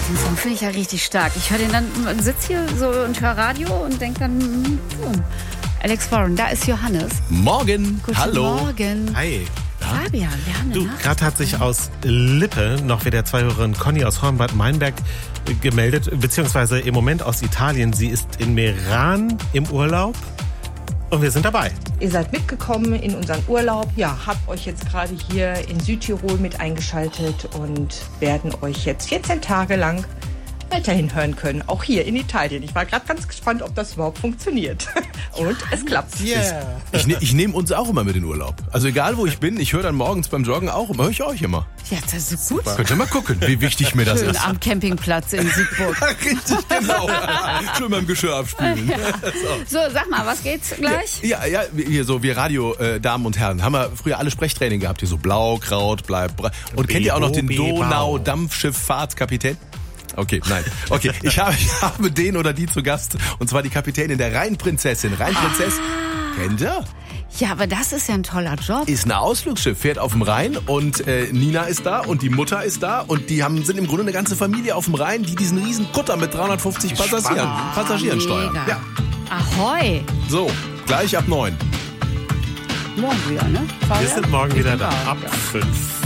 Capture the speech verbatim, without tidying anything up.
Den Song finde ich ja richtig stark. Ich höre den dann, sitze hier so und höre Radio und denke dann, hm, Alex Warren, da ist Johannes. Morgen. Guten Hallo. Morgen. Hi. Fabian, wir haben eine Du, Nachricht. gerade hat sich aus Lippe noch wieder zwei Hörerin Conny aus Hornbad Meinberg gemeldet, beziehungsweise im Moment aus Italien. Sie ist in Meran im Urlaub und wir sind dabei. Ihr seid mitgekommen in unseren Urlaub, ja, habt euch jetzt gerade hier in Südtirol mit eingeschaltet und werden euch jetzt vierzehn Tage lang weiterhin hören können, auch hier in Italien. Ich war gerade ganz gespannt, ob das überhaupt funktioniert. Und es klappt. Yeah. Ich, ne, ich nehme uns auch immer mit in den Urlaub. Also egal, wo ich bin, ich höre dann morgens beim Joggen auch immer, höre ich euch immer. Ja, das ist gut. Könnt ihr mal gucken, wie wichtig mir das Schön ist. am Campingplatz in Siegburg. Richtig, genau. Schön beim Geschirr abspülen. So, sag mal, was geht's gleich? Ja, ja, hier so, wir Radio-Damen und Herren, haben wir früher alle Sprechtraining gehabt, hier so Blaukraut, bleibt. Und kennt ihr auch noch den Bebo, Donau-Dampfschifffahrtskapitän? Okay, nein. Okay, ich habe, ich habe den oder die zu Gast. Und zwar die Kapitänin der Rheinprinzessin. Rheinprinzess, kennt ihr? Ja, aber das ist ja ein toller Job. Ist ein Ausflugsschiff, fährt auf dem Rhein und äh, Nina ist da und die Mutter ist da und die haben, sind im Grunde eine ganze Familie auf dem Rhein, die diesen riesen Kutter mit dreihundertfünfzig Passagieren, Passagieren steuern. Mega. Ja. Ahoi. So, gleich ab neun. Morgen wieder, ne? Wir sind morgen wieder da, ab fünf.